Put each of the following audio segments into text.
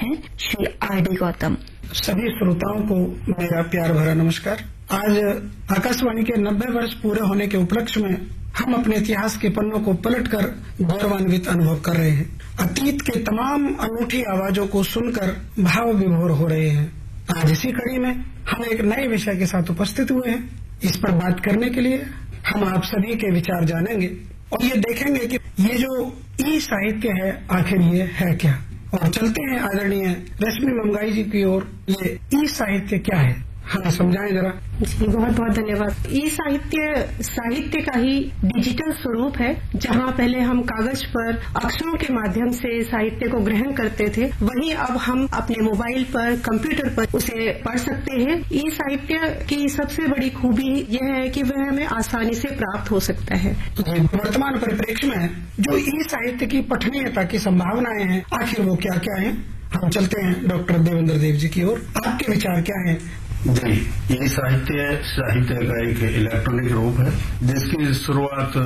हैं श्री R.D. गौतम। सभी श्रोताओं को मेरा प्यार भरा नमस्कार। आज आकाशवाणी के 90 वर्ष पूरे होने के उपलक्ष्य में हम अपने इतिहास के पन्नों को पलटकर गौरवान्वित अनुभव कर रहे हैं। अतीत के तमाम अनूठी आवाजों को सुनकर भाव विभोर हो रहे हैं। आज इसी कड़ी में हम एक नए विषय के साथ उपस्थित हुए हैं। इस पर बात करने के लिए हम आप सभी के विचार जानेंगे और ये देखेंगे कि ये जो ई साहित्य है आखिर ये है क्या। और चलते हैं आदरणीय रश्मि मंगाई जी की ओर। ये ई साहित्य क्या है, हाँ समझाएं जरा। जी बहुत बहुत धन्यवाद। ई साहित्य का ही डिजिटल स्वरूप है, जहाँ पहले हम कागज पर अक्षरों के माध्यम से साहित्य को ग्रहण करते थे, वहीं अब हम अपने मोबाइल पर, कंप्यूटर पर उसे पढ़ सकते हैं। ई साहित्य की सबसे बड़ी खूबी यह है कि वह हमें आसानी से प्राप्त हो सकता है। वर्तमान परिप्रेक्ष्य में जो ई साहित्य की पठनीयता की संभावनाएं हैं, आखिर वो क्या क्या है। हम चलते हैं डॉक्टर देवेंद्र देव जी की ओर। आपके विचार क्या है? जी, ये साहित्य का एक इलेक्ट्रॉनिक रूप है जिसकी शुरुआत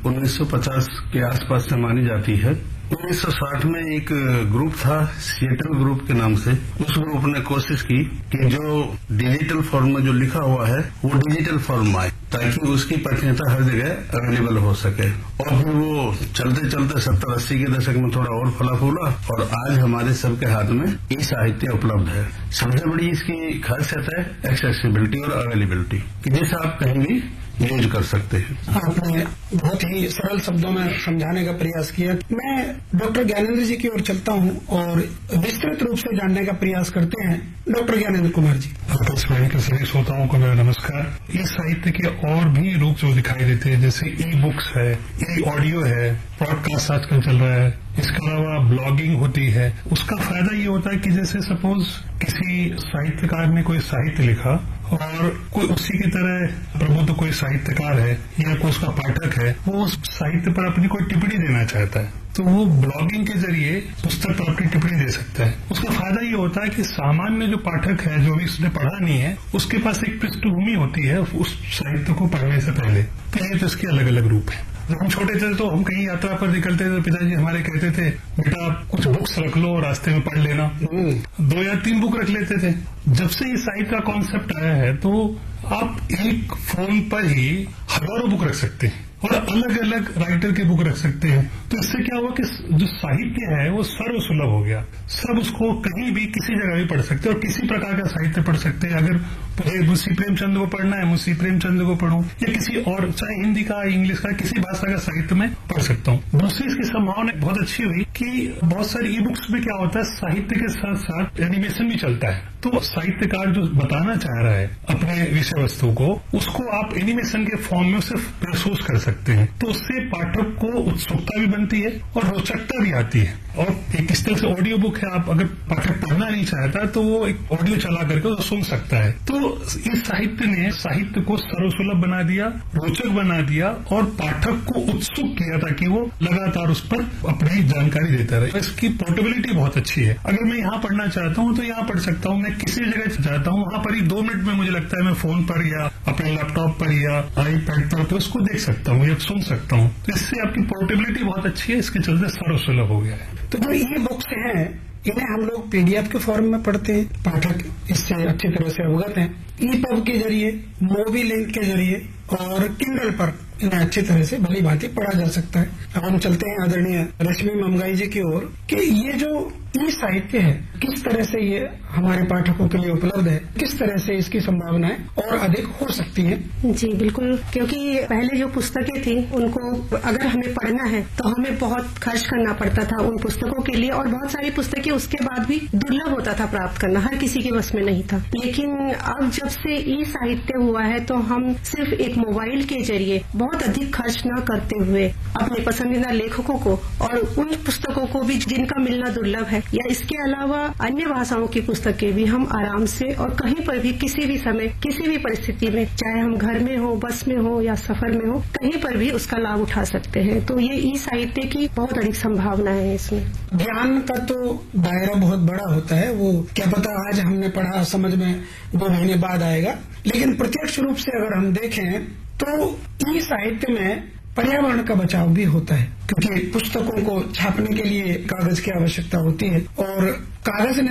1950 के आसपास से मानी जाती है। 1960 में एक ग्रुप था सिएटल ग्रुप के नाम से। उस ग्रुप ने कोशिश की कि जो डिजिटल फॉर्म में जो लिखा हुआ है वो डिजिटल फॉर्म में आए, ताकि उसकी पठनीयता हर जगह अवेलेबल हो सके। और फिर वो चलते चलते 70-80 के दशक में थोड़ा और फला फूला और आज हमारे सबके हाथ में ई साहित्य उपलब्ध है। सबसे बड़ी इसकी खासियत है एक्सेसिबिलिटी और अवेलेबिलिटी, कि जैसे आप कहीं भी यूज कर सकते हैं। आपने बहुत ही सरल शब्दों में समझाने का प्रयास किया। मैं डॉक्टर ज्ञानेंद्र जी की ओर चलता हूं और विस्तृत रूप से जानने का प्रयास करते हैं। डॉक्टर ज्ञानेंद्र कुमार जी। आकाशवाणी के सभी श्रोताओं को मेरा नमस्कार। इस साहित्य के और भी रूप जो दिखाई देते हैं, जैसे ई बुक्स है, ई ऑडियो है, पॉडकास्ट आजकल चल रहा है, इसके अलावा ब्लॉगिंग होती है। उसका फायदा ये होता है कि जैसे सपोज किसी साहित्यकार ने कोई साहित्य लिखा और कोई उसी की तरह प्रबुद्ध कोई साहित्यकार है या कोई उसका पाठक है, वो उस साहित्य पर अपनी कोई टिप्पणी देना चाहता है, तो वो ब्लॉगिंग के जरिए पुस्तक पर अपनी टिप्पणी दे सकता है। उसका फायदा ये होता है कि सामान्य जो पाठक है, जो भी उसने पढ़ा नहीं है, उसके पास एक पृष्ठभूमि होती है उस साहित्य को पढ़ने से पहले। तो ये तो इसके अलग अलग रूप है। जब हम छोटे थे तो हम कहीं यात्रा पर निकलते थे तो पिताजी हमारे कहते थे, बेटा आप कुछ बुक्स रख लो और रास्ते में पढ़ लेना। 2 या 3 बुक रख लेते थे। जब से ये साहित्य का कॉन्सेप्ट आया है तो आप एक फोन पर ही हजारों बुक रख सकते हैं और अलग अलग राइटर की बुक रख सकते हैं। तो इससे क्या हुआ कि जो साहित्य है वो सर्वसुलभ हो गया। सब उसको कहीं भी किसी जगह भी पढ़ सकते हैं और किसी प्रकार का साहित्य पढ़ सकते हैं। अगर मुंशी प्रेमचंद को पढ़ना है, मुंशी प्रेमचंद को पढ़ूं, या किसी और, चाहे हिंदी का, इंग्लिश का, किसी भाषा का साहित्य में पढ़ सकता हूं। दूसरी इसकी संभावना बहुत अच्छी हुई कि बहुत सारी ई बुक्स में क्या होता है, साहित्य के साथ साथ एनिमेशन भी चलता है। तो साहित्यकार जो बताना चाह रहा है अपने विषय वस्तु को, उसको आप एनिमेशन के फॉर्म में सिर्फ महसूस कर सकते हैं। तो उससे पाठक को उत्सुकता भी बनती है और रोचकता भी आती है। और एक इस तरह से ऑडियो बुक है, आप अगर पाठक पढ़ना नहीं चाहता तो वो एक ऑडियो चला करके वो सुन सकता है। तो इस साहित्य ने साहित्य को सर्वसुलभ बना दिया, रोचक बना दिया और पाठक को उत्सुक किया ताकि वो लगातार उस पर अपनी जानकारी देता रहे। इसकी पोर्टेबिलिटी बहुत अच्छी है। अगर मैं यहाँ पढ़ना चाहता हूँ तो यहाँ पढ़ सकता हूँ, मैं किसी जगह चाहता हूँ वहाँ पर ही 2 मिनट में मुझे लगता है मैं फोन पर या अपने लैपटॉप पर या आईपैड पर उसको देख सकता हूँ या सुन सकता हूँ। तो इससे आपकी पोर्टेबिलिटी बहुत अच्छी है, इसके चलते सर्वसुलभ हो गया है। तो जो ई बुक्स हैं इन्हें हम लोग PDF के फॉर्म में पढ़ते हैं, पाठक इससे अच्छी तरह से अवगत हैं। EPUB के जरिए, मोबी लिंक के जरिए और किंडल पर इन्हें अच्छी तरह से भली भांति पढ़ा जा सकता है। अब हम चलते हैं आदरणीय रश्मि मंगाई जी की ओर कि ये जो ई साहित्य है किस तरह से ये हमारे पाठकों के लिए उपलब्ध है, किस तरह से इसकी संभावनाएं और अधिक हो सकती हैं। जी बिल्कुल, क्योंकि पहले जो पुस्तकें थी उनको अगर हमें पढ़ना है तो हमें बहुत खर्च करना पड़ता था उन पुस्तकों के लिए, और बहुत सारी पुस्तकें उसके बाद भी दुर्लभ होता था प्राप्त करना, हर किसी के बस में नहीं था। लेकिन अब जब से ई साहित्य हुआ है तो हम सिर्फ एक मोबाइल के जरिए बहुत अधिक खर्च न करते हुए अपने पसंदीदा लेखकों को और उन पुस्तकों को भी जिनका मिलना दुर्लभ है या इसके अलावा अन्य भाषाओं की पुस्तकें भी हम आराम से और कहीं पर भी किसी भी समय किसी भी परिस्थिति में, चाहे हम घर में हो, बस में हो या सफर में हो, कहीं पर भी उसका लाभ उठा सकते हैं। तो ये ई साहित्य की बहुत अधिक संभावना है इसमें। ज्ञान का तो दायरा बहुत बड़ा होता है, वो क्या पता आज हमने पढ़ा समझ में 2 महीने बाद आएगा। लेकिन प्रत्यक्ष रूप से अगर हम देखें तो ई साहित्य में पर्यावरण का बचाव भी होता है, क्योंकि पुस्तकों को छापने के लिए कागज की आवश्यकता होती है और कागज